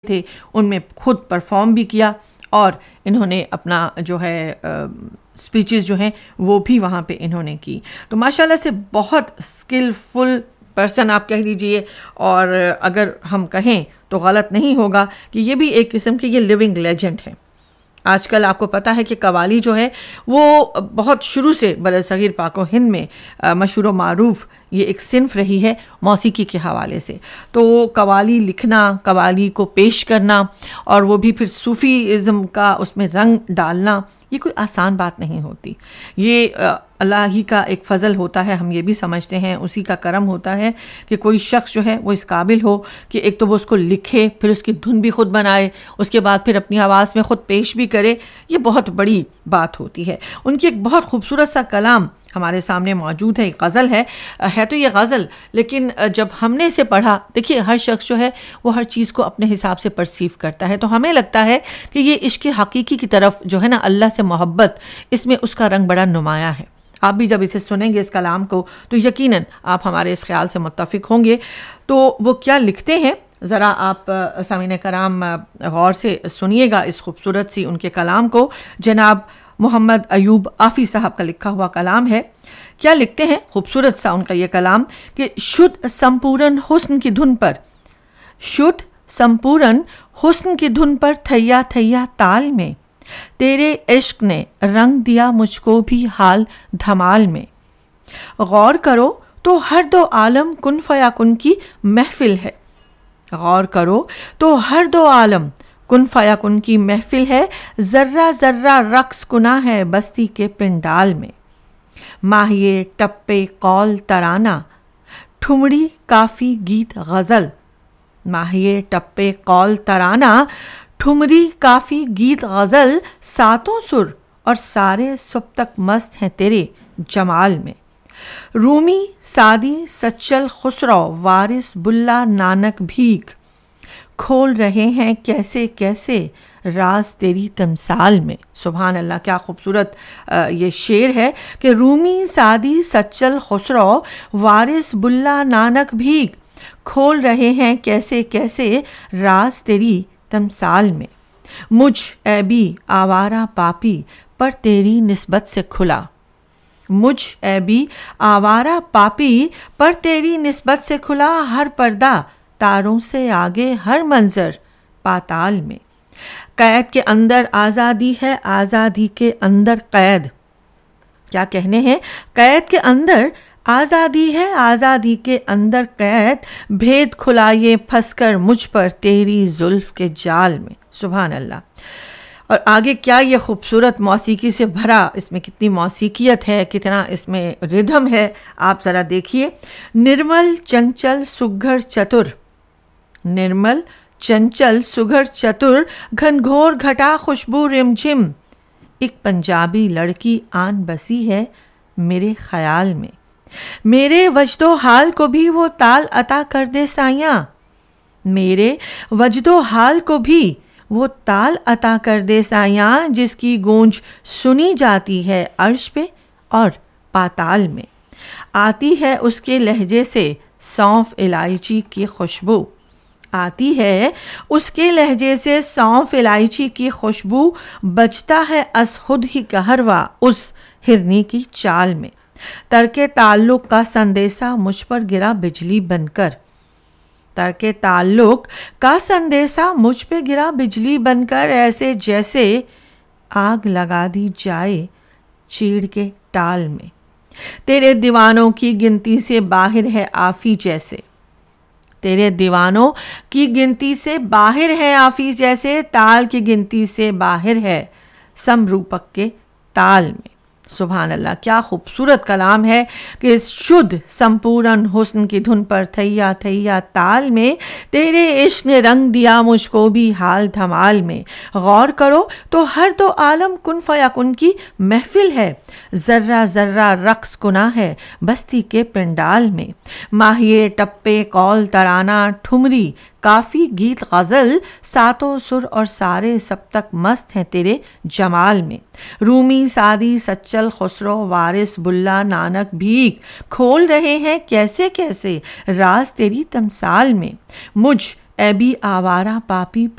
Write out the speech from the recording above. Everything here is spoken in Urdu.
تھے ان میں خود پرفارم بھی کیا، اور انہوں نے اپنا جو ہے اسپیچز جو ہیں وہ بھی وہاں پہ انہوں نے کی. تو ماشاءاللہ سے بہت اسکلفل پرسن آپ کہہ لیجئے، اور اگر ہم کہیں تو غلط نہیں ہوگا کہ یہ بھی ایک قسم کی یہ لیونگ لیجنڈ ہے. آج کل آپ کو پتہ ہے کہ قوالی جو ہے وہ بہت شروع سے برصغیر پاک و ہند میں مشہور و معروف یہ ایک صنف رہی ہے موسیقی کے حوالے سے. تو قوالی لکھنا، قوالی کو پیش کرنا، اور وہ بھی پھر صوفی ازم کا اس میں رنگ ڈالنا، یہ کوئی آسان بات نہیں ہوتی. یہ اللہ ہی کا ایک فضل ہوتا ہے، ہم یہ بھی سمجھتے ہیں اسی کا کرم ہوتا ہے کہ کوئی شخص جو ہے وہ اس قابل ہو کہ ایک تو وہ اس کو لکھے، پھر اس کی دھن بھی خود بنائے، اس کے بعد پھر اپنی آواز میں خود پیش بھی کرے. یہ بہت بڑی بات ہوتی ہے. ان کی ایک بہت خوبصورت سا کلام ہمارے سامنے موجود ہے، ایک غزل ہے تو یہ غزل، لیکن جب ہم نے اسے پڑھا، دیکھیے ہر شخص جو ہے وہ ہر چیز کو اپنے حساب سے پرسیو کرتا ہے، تو ہمیں لگتا ہے کہ یہ عشق حقیقی کی طرف جو ہے نا، اللہ سے محبت، اس میں اس کا رنگ بڑا نمایاں ہے. آپ بھی جب اسے سنیں گے اس کلام کو تو یقیناً آپ ہمارے اس خیال سے متفق ہوں گے. تو وہ کیا لکھتے ہیں، ذرا آپ سامعین کرام غور سے سنیے گا اس خوبصورت سی ان کے کلام کو. جناب محمد ایوب آفی صاحب کا لکھا ہوا کلام ہے. کیا لکھتے ہیں، خوبصورت سا ان کا یہ کلام کہ شدھ سمپورن حسن کی دھن پر، شدھ سمپورن حسن کی دھن پر تھیا تھیا تال میں، تیرے عشق نے رنگ دیا مجھ کو بھی حال دھمال میں. غور کرو تو ہر دو عالم کن فیا کن کی محفل ہے، غور کرو تو ہر دو عالم کن فیا کن کی محفل ہے. ذرہ ذرہ رقص کنا ہے بستی کے پنڈال میں. ماہیے ٹپے قول ترانہ ٹھمڑی کافی گیت غزل، ماہیے ٹپے قول ترانہ ٹھمری کافی گیت غزل، ساتوں سر اور سارے سب تک مست ہیں تیرے جمال میں. رومی سعدی سچل خسرو وارث بلا نانک بھیک، کھول رہے ہیں کیسے کیسے راز تیری تمثال میں. سبحان اللہ، کیا خوبصورت یہ شعر ہے کہ رومی سعدی سچل خسرو وارث بلا نانک بھیک، کھول رہے ہیں کیسے کیسے راز تیری تمثال میں. مجھ عیبی آوارہ پاپی پر تیری نسبت سے کھلا، مجھ عیبی آوارہ پاپی پر تیری نسبت سے کھلا. ہر پردہ تاروں سے آگے ہر منظر پاتال میں. قید کے اندر آزادی ہے، آزادی کے اندر قید. کیا کہنے ہیں، قید کے اندر آزادی ہے، آزادی کے اندر قید. بھید کھلائے پھنس کر مجھ پر تیری زلف کے جال میں. سبحان اللہ. اور آگے کیا یہ خوبصورت موسیقی سے بھرا، اس میں کتنی موسیقیت ہے، کتنا اس میں ردھم ہے، آپ ذرا دیکھیے. نرمل چنچل سگھر چتر، نرمل چنچل سگھر چتر، گھن گھور گھٹا خوشبو رم جھم. ایک پنجابی لڑکی آن بسی ہے میرے خیال میں. میرے وجد و حال کو بھی وہ تال عطا کر دے سائیاں، میرے وجد و حال کو بھی وہ تال عطا کر دے سائیاں، جس کی گونج سنی جاتی ہے عرش پہ اور پاتال میں. آتی ہے اس کے لہجے سے سونف الائچی کی خوشبو، آتی ہے اس کے لہجے سے سونف الائچی کی خوشبو. بجتا ہے از خود ہی کہروا اس ہرنی کی چال میں. ترک تعلق کا سندیسہ مجھ پر گرا بجلی بن کر، ترک تعلق کا سندیسہ مجھ پہ گرا بجلی بن کر. ایسے جیسے آگ لگا دی جائے چیڑ کے ٹال میں. تیرے دیوانوں کی گنتی سے باہر ہے آفی جیسے، تیرے دیوانوں کی گنتی سے باہر ہے آفی جیسے. تال کی گنتی سے باہر ہے سم روپک کے تال میں. سبحان اللہ، کیا خوبصورت کلام ہے کہ اس شدھ سمپورن حسن کی دھن پر تھیا تھیا تال میں، تیرے عشق نے رنگ دیا مجھ کو بھی حال دھمال میں. غور کرو تو ہر دو عالم کن فیا کن کی محفل ہے. ذرہ ذرہ رقص کنا ہے بستی کے پنڈال میں. ماہیے ٹپے قول ترانہ ٹھمری کافی گیت غزل، ساتوں سر اور سارے سب تک مست ہیں تیرے جمال میں. رومی سعدی سچل خسرو وارث بلا نانک بھیک، کھول رہے ہیں کیسے کیسے راز تیری تمثال میں. مجھ اے بھی آوارہ پاپی